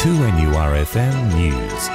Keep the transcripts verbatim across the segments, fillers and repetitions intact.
two N U R F M News.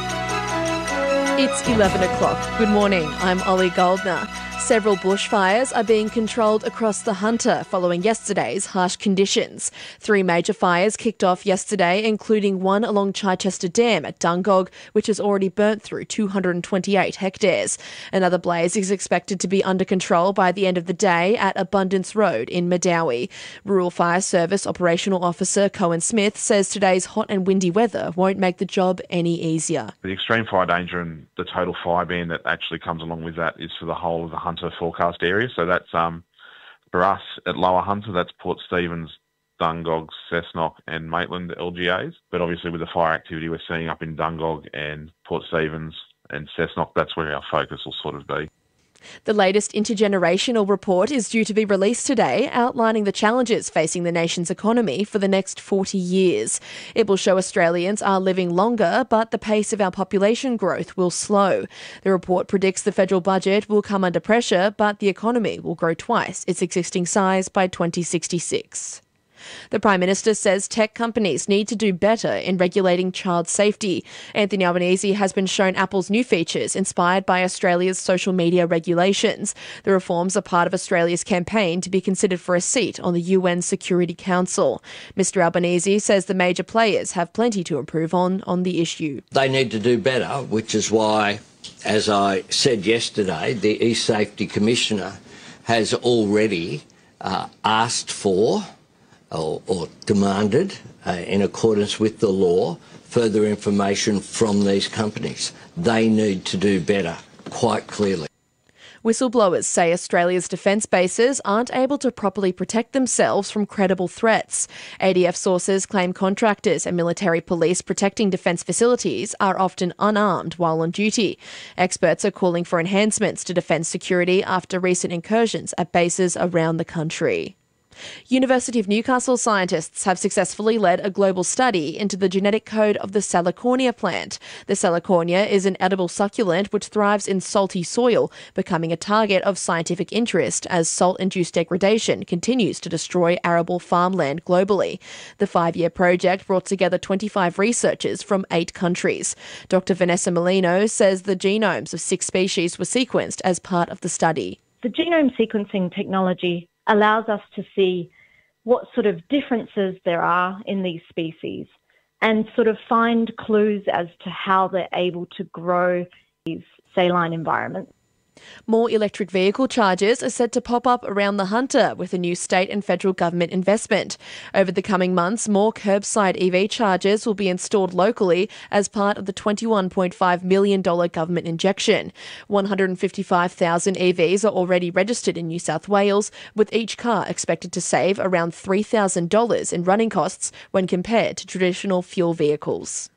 It's eleven o'clock. Good morning, I'm Ollie Goldner. Several bushfires are being controlled across the Hunter following yesterday's harsh conditions. Three major fires kicked off yesterday, including one along Chichester Dam at Dungog, which has already burnt through two hundred twenty-eight hectares. Another blaze is expected to be under control by the end of the day at Abundance Road in Medowie. Rural Fire Service Operational Officer Cohen Smith says today's hot and windy weather won't make the job any easier. The extreme fire danger and the total fire ban that actually comes along with that is for the whole of the Hunter forecast area. So that's um, for us at Lower Hunter, that's Port Stephens, Dungog, Cessnock and Maitland L G As. But obviously with the fire activity we're seeing up in Dungog and Port Stephens and Cessnock, that's where our focus will sort of be. The latest intergenerational report is due to be released today, outlining the challenges facing the nation's economy for the next forty years. It will show Australians are living longer, but the pace of our population growth will slow. The report predicts the federal budget will come under pressure, but the economy will grow twice its existing size by twenty sixty-six. The Prime Minister says tech companies need to do better in regulating child safety. Anthony Albanese has been shown Apple's new features inspired by Australia's social media regulations. The reforms are part of Australia's campaign to be considered for a seat on the U N Security Council. Mister Albanese says the major players have plenty to improve on on the issue. They need to do better, which is why, as I said yesterday, the eSafety Commissioner has already uh, asked for Or, or demanded, uh, in accordance with the law, further information from these companies. They need to do better, quite clearly. Whistleblowers say Australia's defence bases aren't able to properly protect themselves from credible threats. A D F sources claim contractors and military police protecting defence facilities are often unarmed while on duty. Experts are calling for enhancements to defence security after recent incursions at bases around the country. University of Newcastle scientists have successfully led a global study into the genetic code of the Salicornia plant. The Salicornia is an edible succulent which thrives in salty soil, becoming a target of scientific interest as salt-induced degradation continues to destroy arable farmland globally. The five-year project brought together twenty-five researchers from eight countries. Doctor Vanessa Molino says the genomes of six species were sequenced as part of the study. The genome sequencing technology allows us to see what sort of differences there are in these species and sort of find clues as to how they're able to grow these saline environments. More electric vehicle chargers are set to pop up around the Hunter with a new state and federal government investment. Over the coming months, more curbside E V chargers will be installed locally as part of the twenty-one point five million dollars government injection. one hundred fifty-five thousand E Vs are already registered in New South Wales, with each car expected to save around three thousand dollars in running costs when compared to traditional fuel vehicles.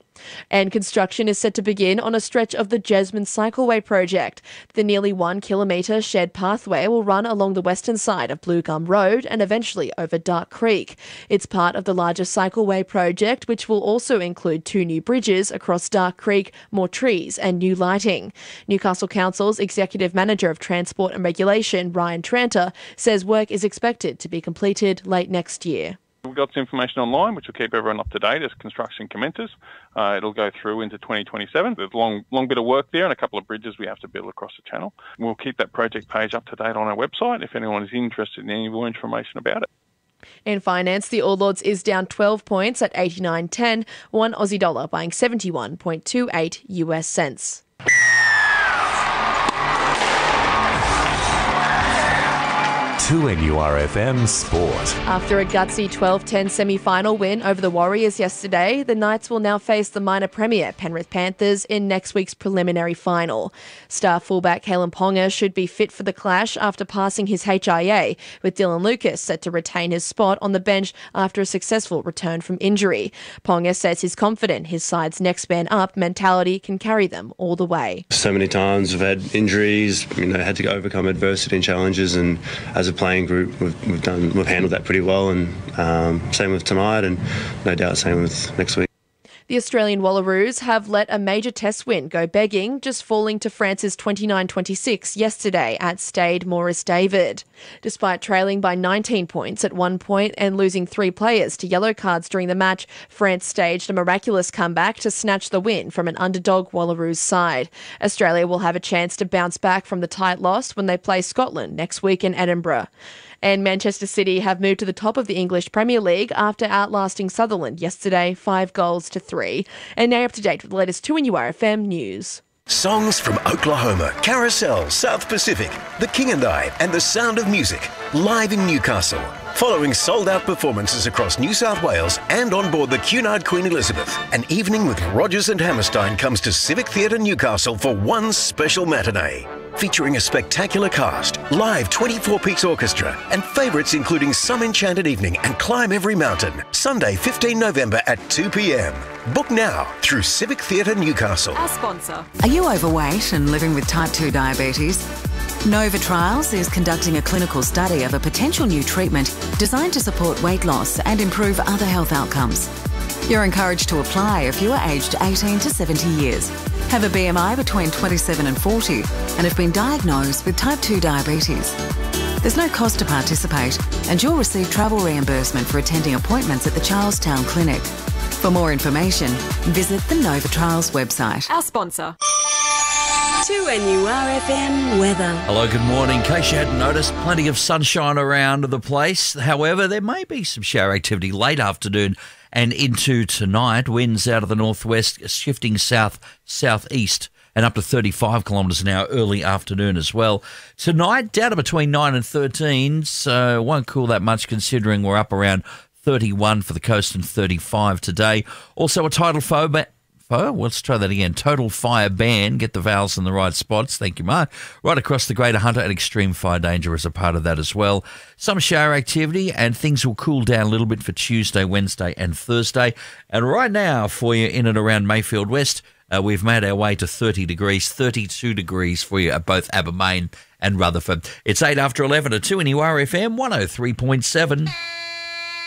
And construction is set to begin on a stretch of the Jesmond Cycleway project. The nearly one kilometre shared pathway will run along the western side of Blue Gum Road and eventually over Dark Creek. It's part of the larger Cycleway project, which will also include two new bridges across Dark Creek, more trees and new lighting. Newcastle Council's Executive Manager of Transport and Regulation, Ryan Tranter, says work is expected to be completed late next year. We've got some information online which will keep everyone up to date as construction commences. Uh, it'll go through into twenty twenty-seven. There's a long, long bit of work there and a couple of bridges we have to build across the channel. We'll keep that project page up to date on our website if anyone is interested in any more information about it. In finance, the All Ords is down twelve points at eighty-nine ten, one Aussie dollar buying seventy-one point two eight U S cents. two N U R F M Sport. After a gutsy twelve ten semi-final win over the Warriors yesterday, the Knights will now face the minor premier Penrith Panthers in next week's preliminary final. Star fullback Kalyn Ponga should be fit for the clash after passing his H I A, with Dylan Lucas set to retain his spot on the bench after a successful return from injury. Ponga says he's confident his side's next man up mentality can carry them all the way. So many times we've had injuries, you know, had to overcome adversity and challenges, and as a playing group, we've, we've done, we've handled that pretty well, and um, same with tonight, and no doubt same with next week. The Australian Wallaroos have let a major test win go begging, just falling to France's twenty-nine twenty-six yesterday at Stade Maurice David. Despite trailing by nineteen points at one point and losing three players to yellow cards during the match, France staged a miraculous comeback to snatch the win from an underdog Wallaroos side. Australia will have a chance to bounce back from the tight loss when they play Scotland next week in Edinburgh. And Manchester City have moved to the top of the English Premier League after outlasting Sutherland yesterday, five goals to three. And now up to date with the latest two N U R F M news. Songs from Oklahoma, Carousel, South Pacific, The King and I, and The Sound of Music, live in Newcastle. Following sold-out performances across New South Wales and on board the Cunard Queen Elizabeth, an evening with Rogers and Hammerstein comes to Civic Theatre Newcastle for one special matinee. Featuring a spectacular cast, live twenty-four piece orchestra, and favourites including Some Enchanted Evening and Climb Every Mountain. Sunday, fifteenth November at two p.m. Book now through Civic Theatre Newcastle. Our sponsor. Are you overweight and living with type two diabetes? Nova Trials is conducting a clinical study of a potential new treatment designed to support weight loss and improve other health outcomes. You're encouraged to apply if you are aged eighteen to seventy years, have a B M I between twenty-seven and forty, and have been diagnosed with type two diabetes. There's no cost to participate, and you'll receive travel reimbursement for attending appointments at the Charlestown Clinic. For more information, visit the Nova Trials website. Our sponsor. two N U R F M weather. Hello, good morning. In case you hadn't noticed, plenty of sunshine around the place. However, there may be some shower activity late afternoon and into tonight. Winds out of the northwest shifting south, southeast and up to thirty-five kilometres an hour early afternoon as well. Tonight, down to between nine and thirteen, so it won't cool that much considering we're up around thirty-one for the coast and thirty-five today. Also a tidal foe, but Oh, let's try that again. Total fire ban. Get the vowels in the right spots. Thank you, Mark. Right across the Greater Hunter and extreme fire danger is a part of that as well. Some shower activity and things will cool down a little bit for Tuesday, Wednesday and Thursday. And right now for you in and around Mayfield West, uh, we've made our way to thirty degrees, thirty-two degrees for you at both Abermain and Rutherford. It's eight after eleven at two N U R F M one oh three point seven.